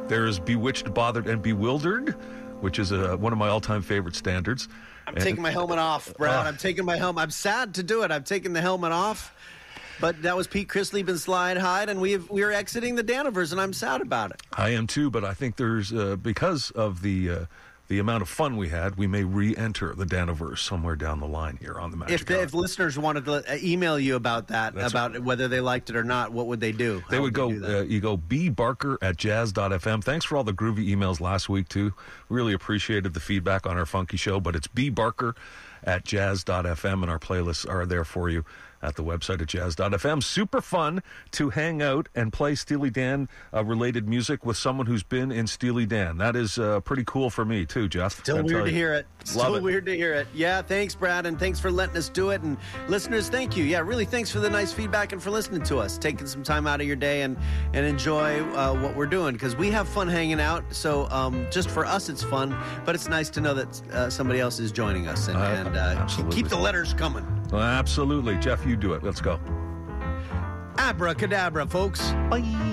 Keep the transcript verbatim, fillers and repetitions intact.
There's Bewitched, Bothered, and Bewildered, which is a, one of my all-time favorite standards. I'm and, taking my helmet off, Brad. Uh, I'm taking my helmet. I'm sad to do it. I'm taking the helmet off. But that was Pete Chrisley and Slide Hyde, and we've, we're exiting the Daniverse, and I'm sad about it. I am too, but I think there's, uh, because of the uh, the amount of fun we had, we may re-enter the Daniverse somewhere down the line here on the Magic If, the, if listeners wanted to email you about that, That's about right. whether they liked it or not, what would they do? They How would go, do uh, you go B Barker at jazz dot f m. Thanks for all the groovy emails last week, too. Really appreciated the feedback on our funky show, but it's B Barker at jazz dot f m, and our playlists are there for you at the website at jazz dot f m. Super fun to hang out and play Steely Dan uh, related music with someone who's been in Steely Dan. That is uh, pretty cool for me, too, Jeff. Still weird to hear it. Still it. weird to hear it. Yeah, thanks, Brad, and thanks for letting us do it. And listeners, thank you. Yeah, really, thanks for the nice feedback and for listening to us, taking some time out of your day and, and enjoy uh, what we're doing, because we have fun hanging out. So um, just for us, it's fun, but it's nice to know that uh, somebody else is joining us. And, Uh, and uh, absolutely. keep the letters coming. Well, absolutely. Jeff, you do it. Let's go. Abracadabra, folks. Bye.